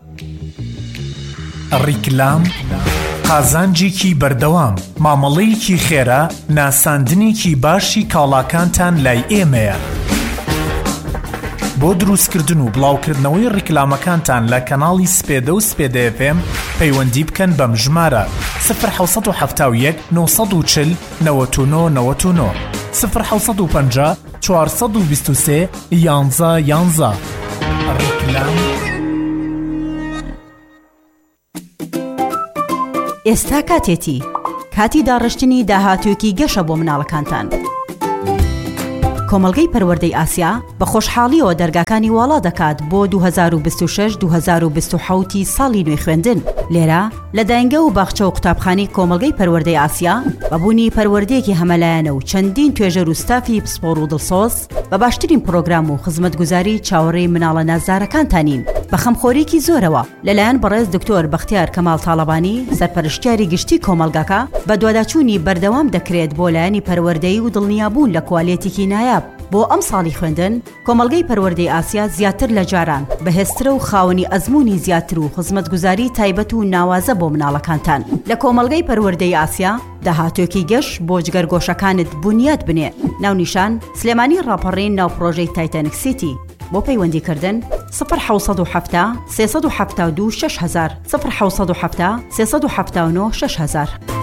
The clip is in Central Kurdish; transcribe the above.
ڕیکلام قازانجێکی بەردەوام، مامەڵەیەکی خێرا، ناساندنێکی باشی کاڵاکانتان لای ئێمەیە. بۆ دروستکردن و بڵاوکردنەوەی ڕیکلامەکانتان لە کەناڵی سپێدە و سپێدە FM پەیوەندی بکەن بەم ژمارە 1970 940 99 99 1950 423 11 11. ڕیکلام. ئێستا کاتێتی کاتی داڕشتنی داهاتوێکی گەشە بۆ مناڵەکانتان. کۆمەڵگەی پەروەردەی ئاسیا بە خۆشحاڵیەوە دەرگاکانی واڵا دەکات بۆ 2026-2027 ساڵی نوێی خوێندن. لێرە لە داینگە و باخچە و قوتابخانەی کۆمەڵگەی پەروەردەی ئاسیا بەبوونی پەروەردەیەکی هەمەلایەنە و چەندین توێژەر و ستافی پسپۆڕ و دڵسۆز بە باشترین پرۆگرام و خزمەتگوزاری چاوەڕێی مناڵە نازدارەکانتانین بە خەمخۆرێکی زۆرەوە لەلایەن بەڕێز دکتۆر بەختیار کەماڵ تاڵەبانی، سەرپەرشتیاری گشتی کۆمەڵگەکە. بە دواداچوونی بەردەوام دەکرێت بۆ لایەنی پەروەردەی و دڵنیابوون لە کوالێتێکی نایاب. بۆ ئەم ساڵی خوێندن کۆمەڵگەی پەروەردەی ئاسیا زیاتر لە جاران بەهێزترە و خاوەنی ئەزموونی زیاتر و خزمەتگوزاری تایبەت و ناوازە بۆ مناڵەکانتان. لە کۆمەڵگەی پەروەردەی ئاسیا داهاتوێکی گەشت بۆ جگەرگۆشەکانت بنیاد بنێ. ناونیشان سلێمانی ڕاپەڕین ناو پرۆژەی تایتانیک سیتی. بۆ پەیوەندیکردن 1970 372 6000 1970 379 6000.